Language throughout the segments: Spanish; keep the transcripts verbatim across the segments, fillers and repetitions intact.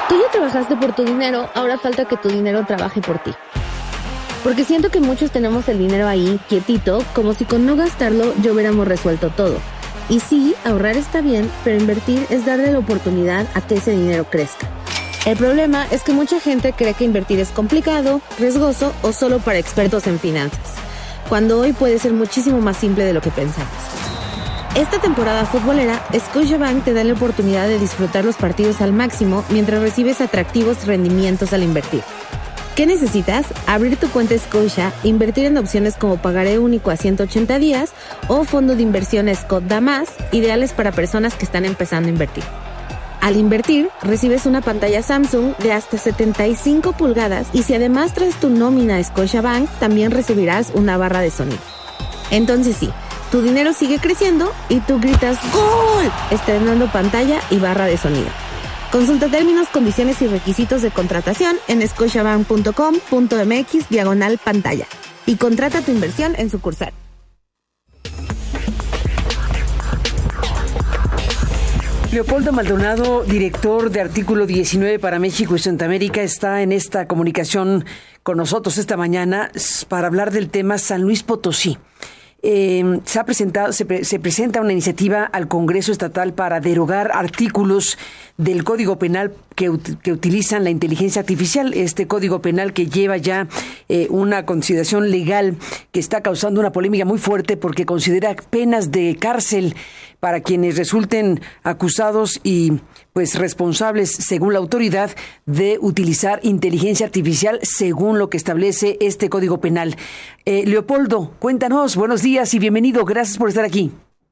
Tú ya trabajaste por tu dinero, ahora falta que tu dinero trabaje por ti. Porque siento que muchos tenemos el dinero ahí, quietito, como si con no gastarlo ya hubiéramos resuelto todo. Y sí, ahorrar está bien, pero invertir es darle la oportunidad a que ese dinero crezca. El problema es que mucha gente cree que invertir es complicado, riesgoso o solo para expertos en finanzas, cuando hoy puede ser muchísimo más simple de lo que pensamos. Esta temporada futbolera, Scotiabank te da la oportunidad de disfrutar los partidos al máximo mientras recibes atractivos rendimientos al invertir. ¿Qué necesitas? Abrir tu cuenta Scotia, invertir en opciones como pagaré único a ciento ochenta días o fondo de inversión Scott da más, ideales para personas que están empezando a invertir. Al invertir, recibes una pantalla Samsung de hasta setenta y cinco pulgadas y si además traes tu nómina a Scotiabank, también recibirás una barra de sonido. Entonces sí, tu dinero sigue creciendo y tú gritas ¡Gol!, estrenando pantalla y barra de sonido. Consulta términos, condiciones y requisitos de contratación en scotiabank punto com punto m x diagonal pantalla y contrata tu inversión en sucursal. Leopoldo Maldonado, director de Artículo diecinueve para México y Centroamérica, está en esta comunicación con nosotros esta mañana para hablar del tema San Luis Potosí. Eh, se ha presentado, se, pre, se presenta una iniciativa al Congreso Estatal para derogar artículos del Código Penal que, que utilizan la inteligencia artificial. Este Código Penal que lleva ya eh, una consideración legal que está causando una polémica muy fuerte porque considera penas de cárcel para quienes resulten acusados y pues responsables, según la autoridad, de utilizar inteligencia artificial según lo que establece este Código Penal. Eh, Leopoldo, cuéntanos, buenos días y bienvenido, gracias por estar aquí.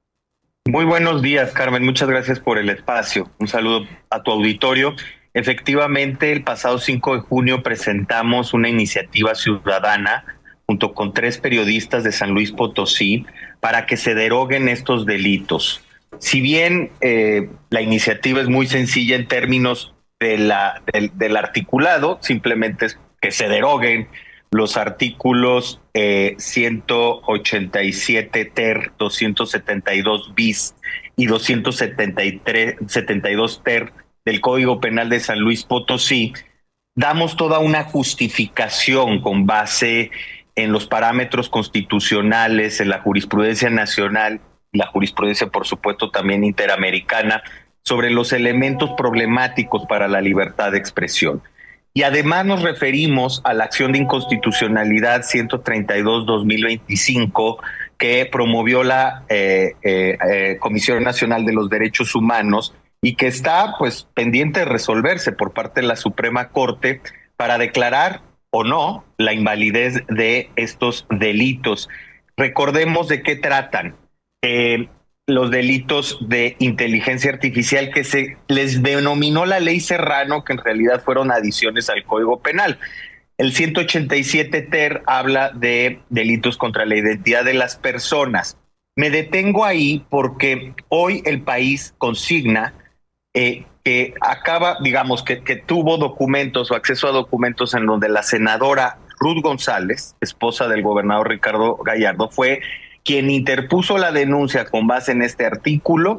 Muy buenos días, Carmen, muchas gracias por el espacio. Un saludo a tu auditorio. Efectivamente, el pasado cinco de junio presentamos una iniciativa ciudadana junto con tres periodistas de San Luis Potosí para que se deroguen estos delitos. Si bien eh, la iniciativa es muy sencilla en términos de la, del, del articulado, simplemente es que se deroguen los artículos eh, ciento ochenta y siete ter, doscientos setenta y dos bis y doscientos setenta y tres, setenta y dos ter del Código Penal de San Luis Potosí, damos toda una justificación con base en los parámetros constitucionales, en la jurisprudencia nacional, la jurisprudencia, por supuesto, también interamericana, sobre los elementos problemáticos para la libertad de expresión. Y además nos referimos a la acción de inconstitucionalidad ciento treinta y dos guión dos mil veinticinco que promovió la eh, eh, eh, Comisión Nacional de los Derechos Humanos y que está pues pendiente de resolverse por parte de la Suprema Corte para declarar o no la invalidez de estos delitos. Recordemos de qué tratan. Eh, los delitos de inteligencia artificial que se les denominó la ley Serrano, que en realidad fueron adiciones al Código Penal. El ciento ochenta y siete ter habla de delitos contra la identidad de las personas. Me detengo ahí porque hoy el país consigna eh, que acaba, digamos, que, que tuvo documentos o acceso a documentos en donde la senadora Ruth González, esposa del gobernador Ricardo Gallardo, fue quien interpuso la denuncia con base en este artículo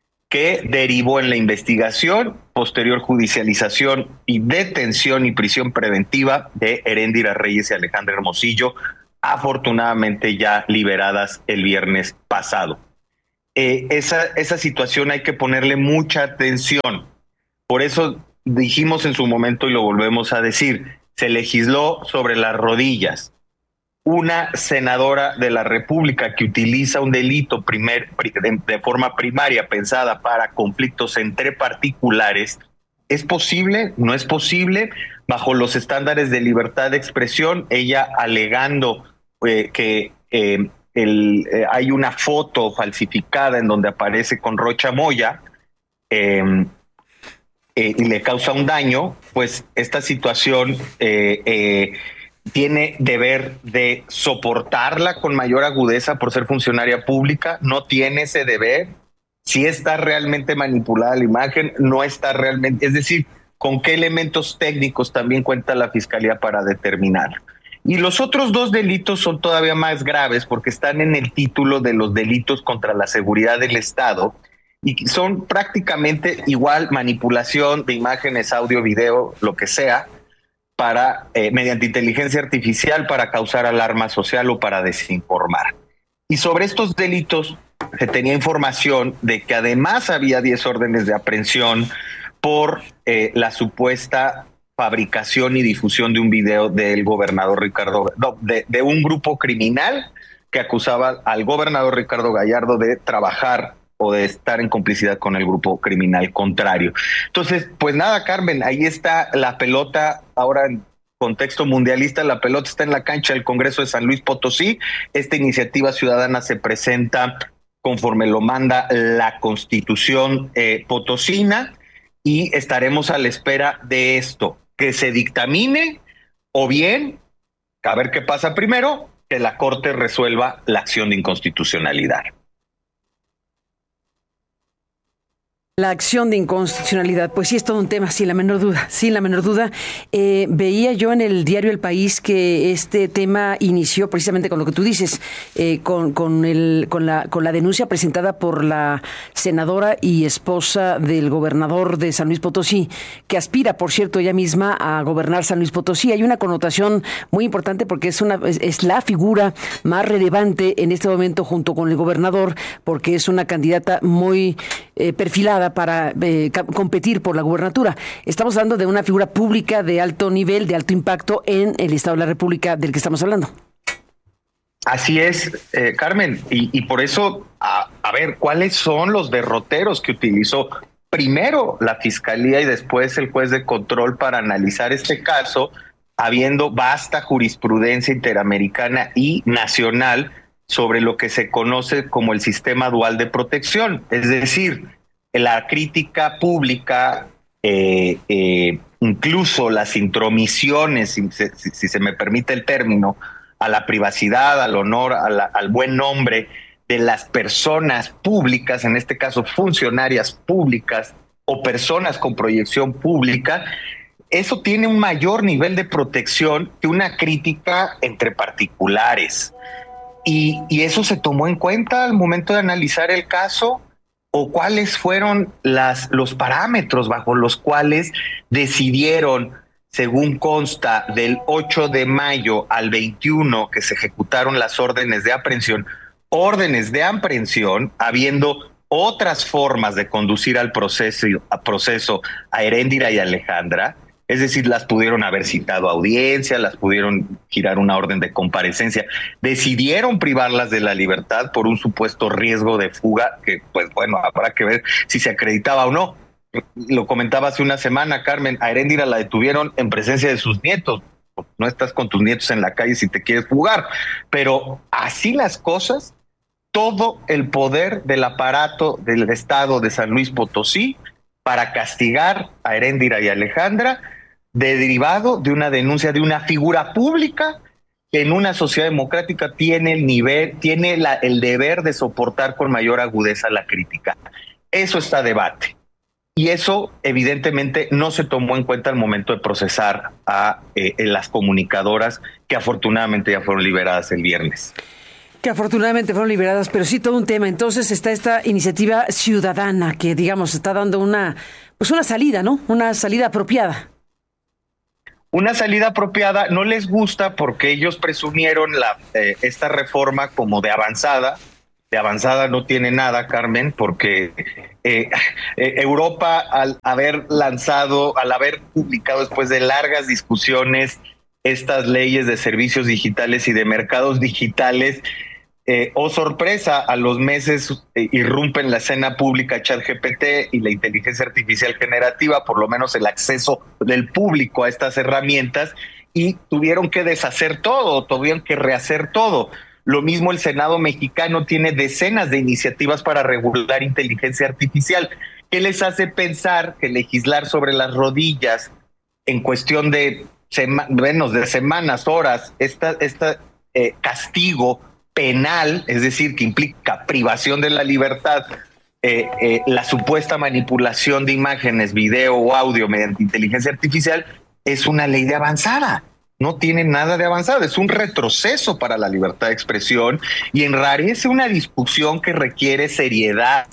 que derivó en la investigación, posterior judicialización y detención y prisión preventiva de Heréndira Reyes y Alejandra Hermosillo, afortunadamente ya liberadas el viernes pasado. Eh, esa, esa situación hay que ponerle mucha atención. Por eso dijimos en su momento y lo volvemos a decir, se legisló sobre las rodillas. Una senadora de la República que utiliza un delito primer, de, de forma primaria pensada para conflictos entre particulares, ¿es posible? ¿No es posible? Bajo los estándares de libertad de expresión, ella alegando eh, que eh, el, eh, hay una foto falsificada en donde aparece con Rocha Moya eh, eh, y le causa un daño, pues esta situación eh, eh, tiene deber de soportarla con mayor agudeza por ser funcionaria pública, no tiene ese deber, si está realmente manipulada la imagen, no está realmente, es decir, con qué elementos técnicos también cuenta la Fiscalía para determinar. Y los otros dos delitos son todavía más graves porque están en el título de los delitos contra la seguridad del Estado y son prácticamente igual manipulación de imágenes, audio, video, lo que sea, para eh, mediante inteligencia artificial para causar alarma social o para desinformar. Y sobre estos delitos se tenía información de que además había diez órdenes de aprehensión por eh, la supuesta fabricación y difusión de un video del gobernador Ricardo, no, de, de un grupo criminal que acusaba al gobernador Ricardo Gallardo de trabajar o de estar en complicidad con el grupo criminal contrario. Entonces, pues nada, Carmen, ahí está la pelota ahora en contexto mundialista, la pelota está en la cancha del Congreso de San Luis Potosí. Esta iniciativa ciudadana se presenta conforme lo manda la Constitución eh, potosina y estaremos a la espera de esto, que se dictamine o bien, a ver qué pasa primero, que la Corte resuelva la acción de inconstitucionalidad. La acción de inconstitucionalidad, pues sí es todo un tema, sin la menor duda, sin la menor duda. Eh, veía yo en el diario El País que este tema inició precisamente con lo que tú dices, eh, con, con, el, con, la, con la denuncia presentada por la senadora y esposa del gobernador de San Luis Potosí, que aspira, por cierto, ella misma a gobernar San Luis Potosí. Hay una connotación muy importante porque es, una, es, es la figura más relevante en este momento junto con el gobernador, porque es una candidata muy eh, perfilada para eh, competir por la gubernatura. Estamos hablando de una figura pública de alto nivel, de alto impacto en el Estado de la República del que estamos hablando. Así es, eh, Carmen, y, y por eso, a, a ver, ¿cuáles son los derroteros que utilizó primero la Fiscalía y después el juez de control para analizar este caso, habiendo vasta jurisprudencia interamericana y nacional sobre lo que se conoce como el sistema dual de protección? Es decir, la crítica pública, eh, eh, incluso las intromisiones, si, si, si se me permite el término, a la privacidad, al honor, a la, al buen nombre de las personas públicas, en este caso funcionarias públicas o personas con proyección pública, eso tiene un mayor nivel de protección que una crítica entre particulares. Y, y eso se tomó en cuenta al momento de analizar el caso. ¿O cuáles fueron las, los parámetros bajo los cuales decidieron, según consta, del ocho de mayo al veintiuno que se ejecutaron las órdenes de aprehensión, órdenes de aprehensión, habiendo otras formas de conducir al proceso, a proceso a Heréndira y Alejandra? Es decir, las pudieron haber citado a audiencia, las pudieron girar una orden de comparecencia, decidieron privarlas de la libertad por un supuesto riesgo de fuga, que pues bueno, habrá que ver si se acreditaba o no. Lo comentaba hace una semana, Carmen, a Heréndira la detuvieron en presencia de sus nietos. No estás con tus nietos en la calle si te quieres fugar, pero así las cosas, todo el poder del aparato del Estado de San Luis Potosí para castigar a Heréndira y Alejandra, de derivado de una denuncia de una figura pública que en una sociedad democrática tiene el nivel, tiene la, el deber de soportar con mayor agudeza la crítica. Eso está a debate. Y eso evidentemente no se tomó en cuenta al momento de procesar a eh, las comunicadoras que afortunadamente ya fueron liberadas el viernes. Que afortunadamente fueron liberadas, pero sí todo un tema. Entonces está esta iniciativa ciudadana que, digamos, está dando una, pues una salida, ¿no? Una salida apropiada. Una salida apropiada. No les gusta porque ellos presumieron la eh, esta reforma como de avanzada. De avanzada no tiene nada, Carmen, porque eh, eh, Europa, al haber lanzado, al haber publicado después de largas discusiones estas leyes de servicios digitales y de mercados digitales, Eh, oh sorpresa, a los meses eh, irrumpen la escena pública ChatGPT y la inteligencia artificial generativa, por lo menos el acceso del público a estas herramientas, y tuvieron que deshacer todo, tuvieron que rehacer todo. Lo mismo el Senado mexicano tiene decenas de iniciativas para regular inteligencia artificial. ¿Qué les hace pensar que legislar sobre las rodillas en cuestión de, sema- menos de semanas, horas, esta, esta eh, castigo penal, es decir, que implica privación de la libertad, eh, eh, la supuesta manipulación de imágenes, video o audio mediante inteligencia artificial, es una ley de avanzada? No tiene nada de avanzado, es un retroceso para la libertad de expresión y enrarece una discusión que requiere seriedad,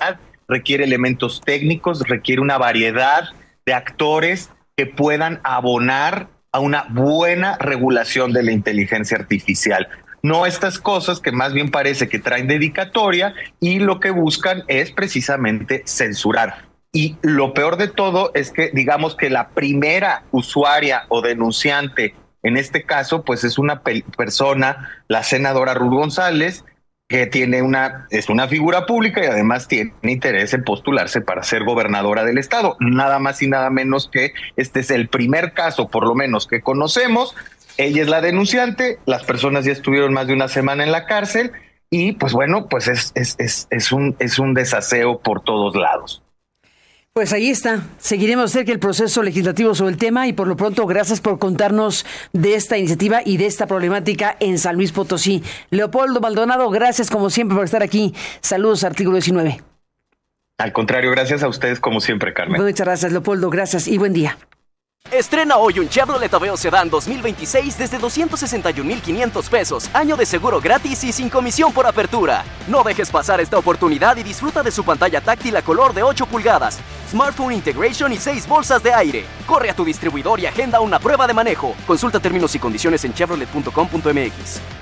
requiere elementos técnicos, requiere una variedad de actores que puedan abonar a una buena regulación de la inteligencia artificial. No estas cosas que más bien parece que traen dedicatoria y lo que buscan es precisamente censurar. Y lo peor de todo es que digamos que la primera usuaria o denunciante en este caso pues es una pe- persona, la senadora Ruth González, que tiene una, es una figura pública y además tiene interés en postularse para ser gobernadora del estado. Nada más y nada menos que este es el primer caso, por lo menos, que conocemos. Ella es la denunciante, las personas ya estuvieron más de una semana en la cárcel y pues bueno, pues es, es, es, es, un, es un desaseo por todos lados. Pues ahí está. Seguiremos cerca el proceso legislativo sobre el tema y por lo pronto gracias por contarnos de esta iniciativa y de esta problemática en San Luis Potosí. Leopoldo Maldonado, gracias como siempre por estar aquí. Saludos, Artículo diecinueve. Al contrario, gracias a ustedes como siempre, Carmen. Muchas gracias, Leopoldo. Gracias y buen día. Estrena hoy un Chevrolet Aveo Sedán dos mil veintiséis desde doscientos sesenta y un mil quinientos pesos, año de seguro gratis y sin comisión por apertura. No dejes pasar esta oportunidad y disfruta de su pantalla táctil a color de ocho pulgadas, Smartphone Integration y seis bolsas de aire. Corre a tu distribuidor y agenda una prueba de manejo. Consulta términos y condiciones en chevrolet punto com punto m x.